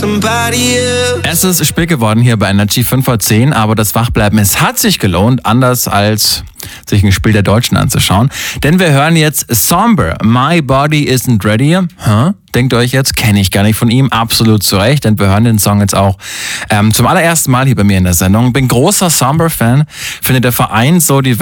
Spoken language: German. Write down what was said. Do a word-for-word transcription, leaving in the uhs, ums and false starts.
somebody else. Es ist spät geworden hier bei Energy fünf vor zehn, aber das Wachbleiben, es hat sich gelohnt, anders als sich ein Spiel der Deutschen anzuschauen. Denn wir hören jetzt Somber, My Body Isn't Ready. Huh? Denkt ihr euch jetzt, kenne ich gar nicht von ihm, absolut zu Recht, denn wir hören den Song jetzt auch ähm, zum allerersten Mal hier bei mir in der Sendung. Bin großer Somber-Fan, finde der Verein so die